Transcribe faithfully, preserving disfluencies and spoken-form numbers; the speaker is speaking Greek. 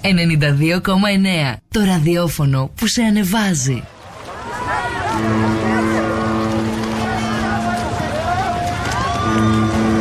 ενενήντα δύο κόμμα εννέα. Το ραδιόφωνο που σε ανεβάζει. Thank you.